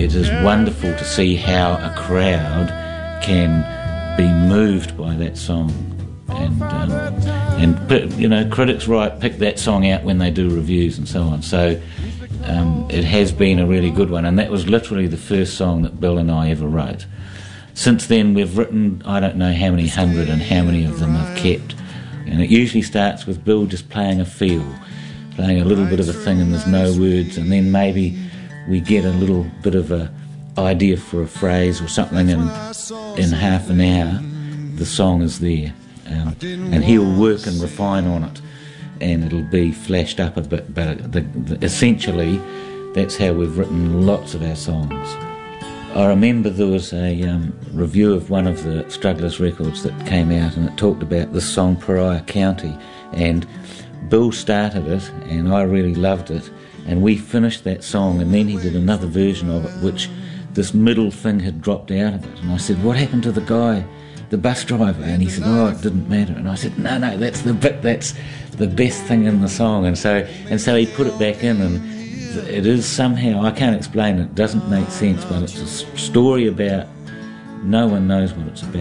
it is wonderful to see how a crowd can be moved by that song. And you know, critics pick that song out when they do reviews and so on. So it has been a really good one, and that was literally the first song that Bill and I ever wrote. Since then we've written, I don't know how many hundred, and how many of them I've kept. And it usually starts with Bill just playing a feel, playing a little bit of a thing and there's no words, and then maybe we get a little bit of a idea for a phrase or something, and in half an hour the song is there. And he'll work and refine on it, and it'll be flashed up a bit, but essentially that's how we've written lots of our songs. I remember there was a review of one of the Strugglers records that came out, and it talked about this song Pariah County, and Bill started it and I really loved it, and we finished that song, and then he did another version of it which this middle thing had dropped out of it, and I said, what happened to the guy, the bus driver? And he said, oh, it didn't matter. And I said, no, that's the bit that's the best thing in the song. And so he put it back in, and it is somehow, I can't explain it, doesn't make sense, but it's a story about, no one knows what it's about.